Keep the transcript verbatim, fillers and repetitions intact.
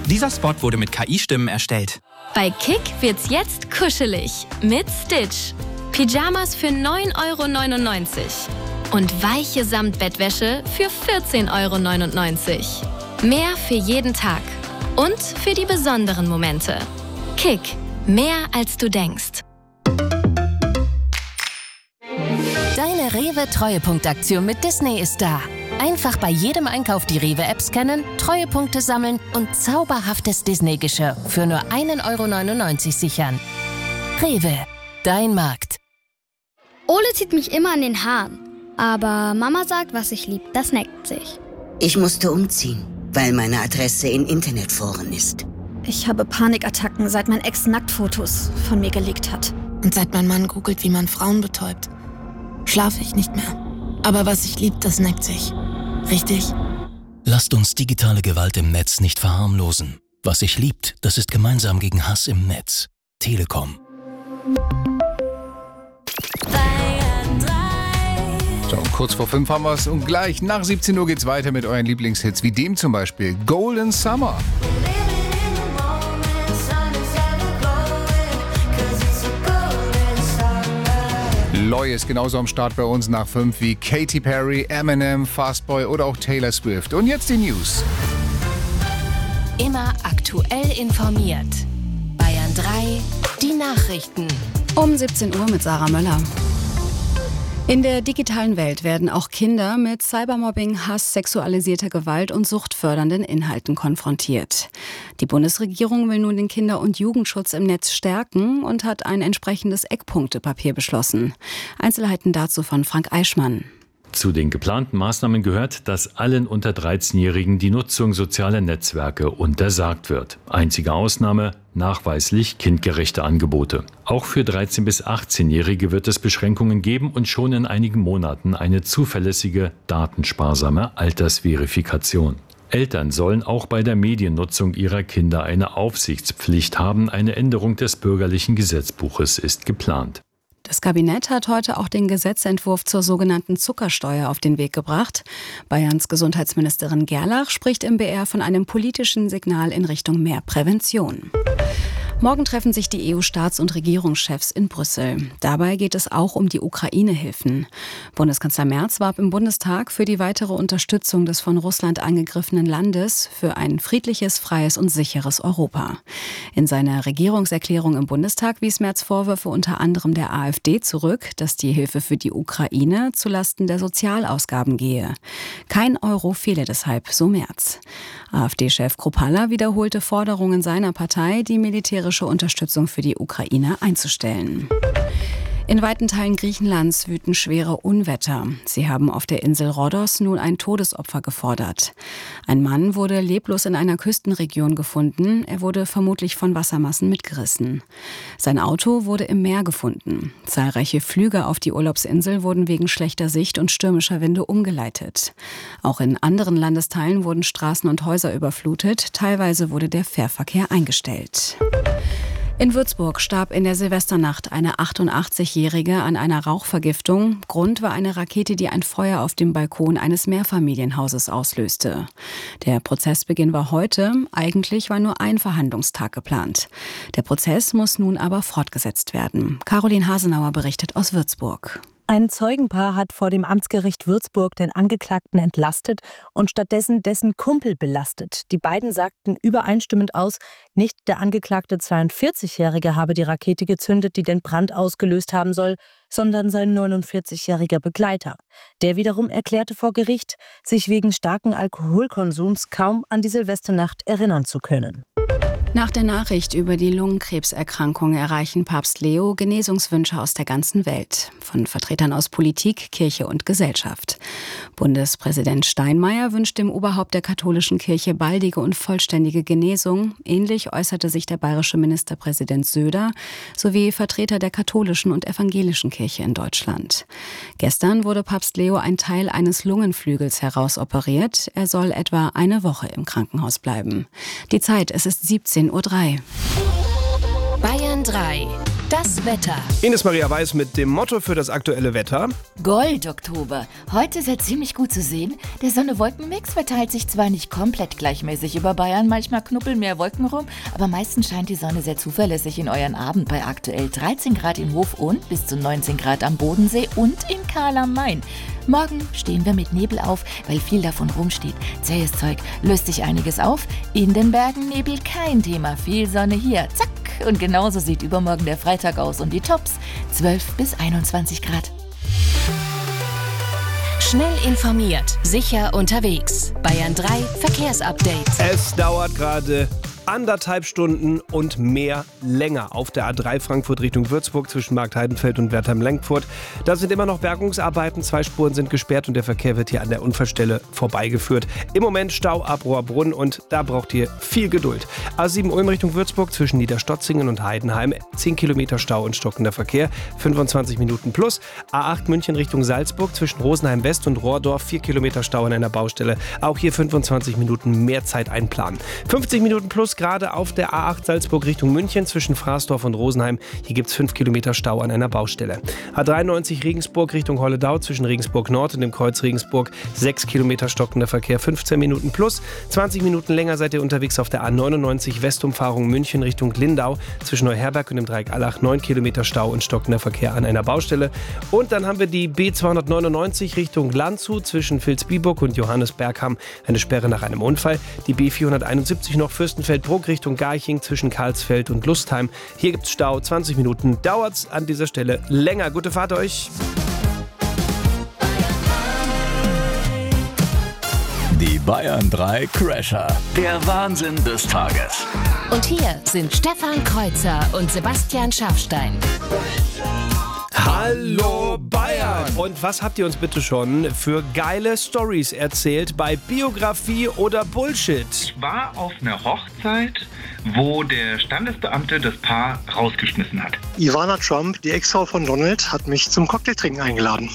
Dieser Spot wurde mit K I-Stimmen erstellt. Bei Kick wird's jetzt kuschelig mit Stitch. Pyjamas für neun Euro neunundneunzig und weiche Samtbettwäsche für vierzehn Euro neunundneunzig. Mehr für jeden Tag und für die besonderen Momente. Kick, mehr als du denkst. Deine Rewe-Treuepunktaktion mit Disney ist da. Einfach bei jedem Einkauf die Rewe-App scannen, Treuepunkte sammeln und zauberhaftes Disney-Geschirr für nur ein Euro neunundneunzig sichern. Rewe, dein Markt. Ole zieht mich immer an den Haaren. Aber Mama sagt, was ich lieb, das neckt sich. Ich musste umziehen, weil meine Adresse in Internetforen ist. Ich habe Panikattacken, seit mein Ex Nacktfotos von mir geleakt hat. Und seit mein Mann googelt, wie man Frauen betäubt, schlafe ich nicht mehr. Aber was ich lieb, das neckt sich. Richtig? Lasst uns digitale Gewalt im Netz nicht verharmlosen. Was sich liebt, das ist gemeinsam gegen Hass im Netz. Telekom. So, kurz vor fünf haben wir es und gleich nach siebzehn Uhr geht's weiter mit euren Lieblingshits, wie dem zum Beispiel Golden Summer. Loy ist genauso am Start bei uns nach fünf wie Katy Perry, Eminem, Fastboy oder auch Taylor Swift. Und jetzt die News. Immer aktuell informiert. Bayern drei, die Nachrichten. Um siebzehn Uhr mit Sarah Möller. In der digitalen Welt werden auch Kinder mit Cybermobbing, Hass, sexualisierter Gewalt und suchtfördernden Inhalten konfrontiert. Die Bundesregierung will nun den Kinder- und Jugendschutz im Netz stärken und hat ein entsprechendes Eckpunktepapier beschlossen. Einzelheiten dazu von Frank Eichmann. Zu den geplanten Maßnahmen gehört, dass allen unter dreizehnjährigen die Nutzung sozialer Netzwerke untersagt wird. Einzige Ausnahme, nachweislich kindgerechte Angebote. Auch für dreizehn- bis achtzehnjährige wird es Beschränkungen geben und schon in einigen Monaten eine zuverlässige, datensparsame Altersverifikation. Eltern sollen auch bei der Mediennutzung ihrer Kinder eine Aufsichtspflicht haben. Eine Änderung des bürgerlichen Gesetzbuches ist geplant. Das Kabinett hat heute auch den Gesetzentwurf zur sogenannten Zuckersteuer auf den Weg gebracht. Bayerns Gesundheitsministerin Gerlach spricht im B R von einem politischen Signal in Richtung mehr Prävention. Morgen treffen sich die E U-Staats- und Regierungschefs in Brüssel. Dabei geht es auch um die Ukraine-Hilfen. Bundeskanzler Merz warb im Bundestag für die weitere Unterstützung des von Russland angegriffenen Landes für ein friedliches, freies und sicheres Europa. In seiner Regierungserklärung im Bundestag wies Merz Vorwürfe unter anderem der AfD zurück, dass die Hilfe für die Ukraine zulasten der Sozialausgaben gehe. Kein Euro fehle deshalb, so Merz. AfD-Chef Kruppalla wiederholte Forderungen seiner Partei, die militärische Unterstützung für die Ukraine einzustellen. In weiten Teilen Griechenlands wüten schwere Unwetter. Sie haben auf der Insel Rhodos nun ein Todesopfer gefordert. Ein Mann wurde leblos in einer Küstenregion gefunden. Er wurde vermutlich von Wassermassen mitgerissen. Sein Auto wurde im Meer gefunden. Zahlreiche Flüge auf die Urlaubsinsel wurden wegen schlechter Sicht und stürmischer Winde umgeleitet. Auch in anderen Landesteilen wurden Straßen und Häuser überflutet. Teilweise wurde der Fährverkehr eingestellt. In Würzburg starb in der Silvesternacht eine achtundachtzigjährige an einer Rauchvergiftung. Grund war eine Rakete, die ein Feuer auf dem Balkon eines Mehrfamilienhauses auslöste. Der Prozessbeginn war heute. Eigentlich war nur ein Verhandlungstag geplant. Der Prozess muss nun aber fortgesetzt werden. Caroline Hasenauer berichtet aus Würzburg. Ein Zeugenpaar hat vor dem Amtsgericht Würzburg den Angeklagten entlastet und stattdessen dessen Kumpel belastet. Die beiden sagten übereinstimmend aus, nicht der angeklagte zweiundvierzigjährige habe die Rakete gezündet, die den Brand ausgelöst haben soll, sondern sein neunundvierzigjähriger Begleiter. Der wiederum erklärte vor Gericht, sich wegen starken Alkoholkonsums kaum an die Silvesternacht erinnern zu können. Nach der Nachricht über die Lungenkrebserkrankung erreichen Papst Leo Genesungswünsche aus der ganzen Welt. Von Vertretern aus Politik, Kirche und Gesellschaft. Bundespräsident Steinmeier wünscht dem Oberhaupt der katholischen Kirche baldige und vollständige Genesung. Ähnlich äußerte sich der bayerische Ministerpräsident Söder sowie Vertreter der katholischen und evangelischen Kirche in Deutschland. Gestern wurde Papst Leo ein Teil eines Lungenflügels herausoperiert. Er soll etwa eine Woche im Krankenhaus bleiben. Die Zeit, es ist siebzehn Uhr drei. Bayern drei. Das Wetter. Ines Maria Weiß mit dem Motto für das aktuelle Wetter. Gold-Oktober. Heute ist er ziemlich gut zu sehen. Der Sonne-Wolken-Mix verteilt sich zwar nicht komplett gleichmäßig über Bayern, manchmal knuppeln mehr Wolken rum, aber meistens scheint die Sonne sehr zuverlässig in euren Abend bei aktuell dreizehn Grad in Hof und bis zu neunzehn Grad am Bodensee und in Karl am Main. Morgen stehen wir mit Nebel auf, weil viel davon rumsteht. Zähes Zeug, löst sich einiges auf. In den Bergen Nebel kein Thema, viel Sonne hier. Zack! Und genauso sieht übermorgen der Freitag aus und die Tops zwölf bis einundzwanzig Grad. Schnell informiert, sicher unterwegs. Bayern drei Verkehrsupdate. Es dauert gerade anderthalb Stunden und mehr länger auf der A drei Frankfurt Richtung Würzburg zwischen Marktheidenfeld und Wertheim-Lenkfurt. Da sind immer noch Bergungsarbeiten, zwei Spuren sind gesperrt und der Verkehr wird hier an der Unfallstelle vorbeigeführt. Im Moment Stau ab Rohrbrunn und da braucht ihr viel Geduld. A sieben Ulm Richtung Würzburg zwischen Niederstotzingen und Heidenheim, zehn Kilometer Stau und stockender Verkehr, fünfundzwanzig Minuten plus. A acht München Richtung Salzburg zwischen Rosenheim West und Rohrdorf, vier Kilometer Stau an einer Baustelle. Auch hier fünfundzwanzig Minuten mehr Zeit einplanen. fünfzig Minuten plus gerade auf der A acht Salzburg Richtung München zwischen Fraßdorf und Rosenheim. Hier gibt es fünf Kilometer Stau an einer Baustelle. A dreiundneunzig Regensburg Richtung Holledau zwischen Regensburg Nord und dem Kreuz Regensburg. sechs Kilometer stockender Verkehr, fünfzehn Minuten plus. zwanzig Minuten länger seid ihr unterwegs auf der A neunundneunzig Westumfahrung München Richtung Lindau zwischen Neuherberg und dem Dreieck Allach. neun Kilometer Stau und stockender Verkehr an einer Baustelle. Und dann haben wir die B zweihundertneunundneunzig Richtung Landshut zwischen Vilsbiburg und Johannesbergham. Eine Sperre nach einem Unfall. Die B vierhunderteinundsiebzig noch Fürstenfeldbruck Richtung Garching zwischen Karlsfeld und Lustheim. Hier gibt's Stau, zwanzig Minuten dauert's an dieser Stelle länger. Gute Fahrt euch! Die Bayern drei Crasher. Der Wahnsinn des Tages. Und hier sind Stefan Kreuzer und Sebastian Schafstein. Hallo Bayern! Und was habt ihr uns bitte schon für geile Stories erzählt bei Biografie oder Bullshit? Ich war auf einer Hochzeit, wo der Standesbeamte das Paar rausgeschmissen hat. Ivana Trump, die Ex-Frau von Donald, hat mich zum Cocktailtrinken eingeladen.